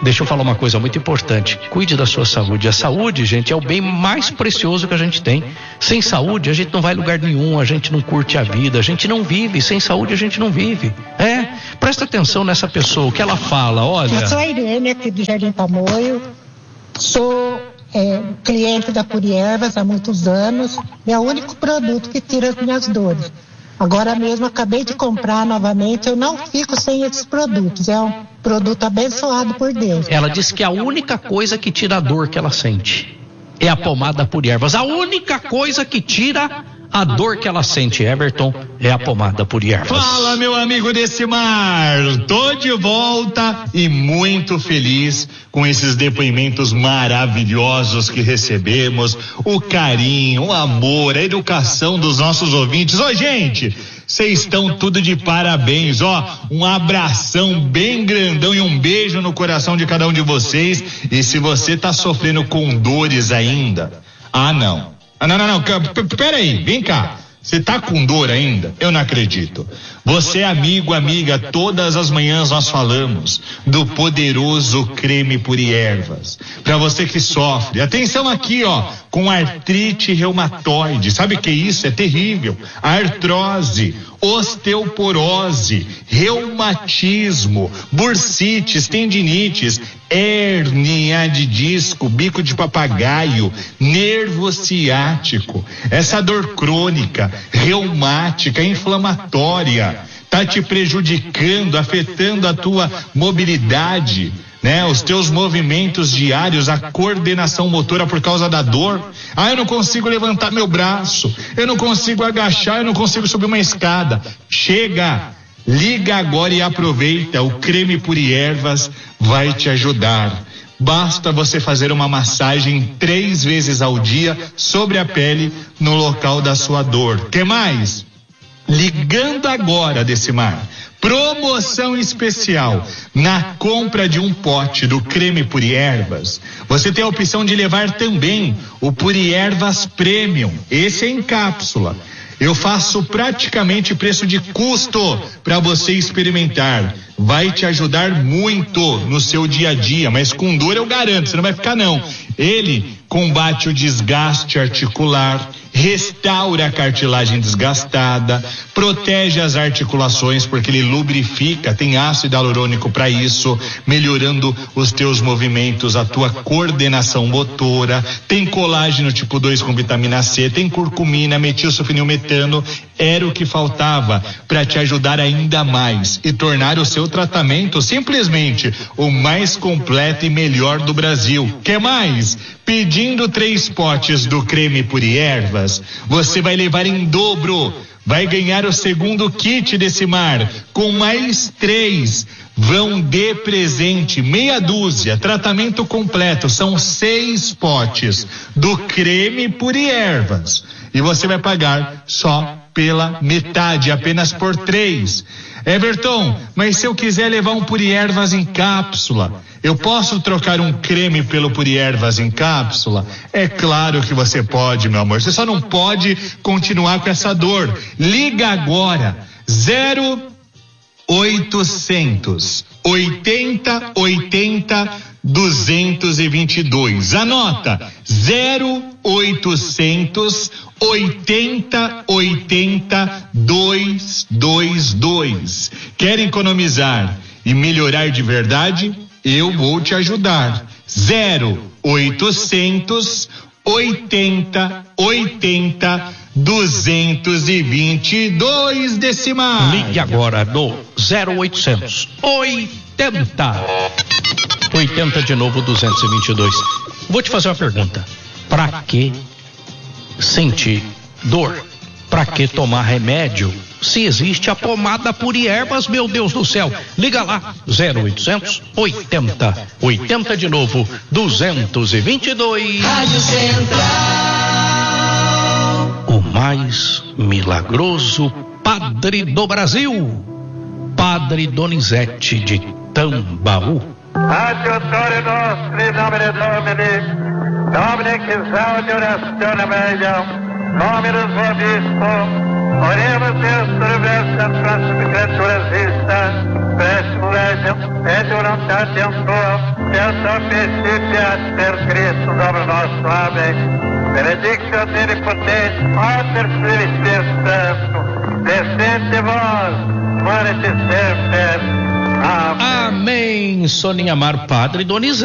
Deixa eu falar uma coisa muito importante. Cuide da sua saúde. A saúde, gente, é o bem mais precioso que a gente tem. Sem saúde, a gente não vai a lugar nenhum, a gente não curte a vida, a gente não vive. Sem saúde, a gente não vive. Presta atenção nessa pessoa, o que ela fala, olha... Eu sou a Irene, aqui do Jardim Tamoio. Sou cliente da Puriervas há muitos anos. É o único produto que tira as minhas dores. Agora mesmo acabei de comprar novamente, eu não fico sem esses produtos, é um produto abençoado por Deus. Ela disse que a única coisa que tira a dor que ela sente é a pomada Puriervas. A única coisa que tira a dor que ela sente, Everton, é a pomada Puriervas. Fala, meu amigo Decimar, tô de volta e muito feliz com esses depoimentos maravilhosos que recebemos, o carinho, o amor, a educação dos nossos ouvintes. Ô, gente, vocês estão tudo de parabéns, um abração bem grandão e um beijo no coração de cada um de vocês. E se você tá sofrendo com dores ainda, não, peraí, vem cá. Você tá com dor ainda? Eu não acredito. Você é amigo, amiga, todas as manhãs nós falamos do poderoso creme Puriervas. Para você que sofre, atenção aqui, com artrite reumatoide. Sabe o que é isso? É terrível. Artrose, osteoporose, reumatismo, bursites, tendinites, hérnia de disco, bico de papagaio, nervo ciático, essa dor crônica, reumática, inflamatória, tá te prejudicando, afetando a tua mobilidade, né? Os teus movimentos diários, a coordenação motora por causa da dor. Eu não consigo levantar meu braço, eu não consigo agachar, eu não consigo subir uma escada. Chega! Liga agora e aproveita, o creme Puriervas vai te ajudar. Basta você fazer uma massagem 3 vezes ao dia sobre a pele no local da sua dor. Quer mais? Ligando agora, Decimar, promoção especial, na compra de um pote do creme Puriervas, você tem a opção de levar também o Puriervas Premium, esse é em cápsula. Eu faço praticamente preço de custo para você experimentar. Vai te ajudar muito no seu dia a dia, mas com dor eu garanto, você não vai ficar não. Ele combate o desgaste articular, restaura a cartilagem desgastada, protege as articulações porque ele lubrifica, tem ácido hialurônico para isso, melhorando os teus movimentos, a tua coordenação motora, tem colágeno tipo 2 com vitamina C, tem curcumina, metilsulfonilmetano, era o que faltava para te ajudar ainda mais e tornar o seu tratamento simplesmente o mais completo e melhor do Brasil. Quer mais? Pedindo 3 potes do creme Puriervas, você vai levar em dobro, vai ganhar o segundo kit Decimar, com mais 3, vão de presente, meia dúzia, tratamento completo, são 6 potes do creme Puriervas, e você vai pagar só pela metade, apenas por 3. Everton, mas se eu quiser levar um Puriervas em cápsula, eu posso trocar um creme pelo Puriervas em cápsula? É claro que você pode, meu amor. Você só não pode continuar com essa dor. Liga agora. 0800 80 80 222. Anota. 0800 80 80 222. Quer economizar e melhorar de verdade? Eu vou te ajudar. 0800 80 80 222 Decimar. Ligue agora no 0800 80 80 de novo 222. Vou te fazer uma pergunta. Pra que sentir dor? Pra que tomar remédio? Se existe a pomada Puriervas, meu Deus do céu. Liga lá, 0800 80 80 de novo 222. Rádio Central. O mais milagroso padre do Brasil, Padre Donizete de Tambaú. Adiutore nostri, nomine Domini, Domine che saudium est meglum, Dominus vobiscum, Oremos Deus por diversas nossas criaturas vistas, préstimo et voluntatem tua, Deus principia per Cristo Domino nostro. Amém. Benedictio Omnipotens, Pater, Filii et Spiritus Sancto, descende vós, manete sempre. Amém. Amém. Soninha Mar, Padre Donizete.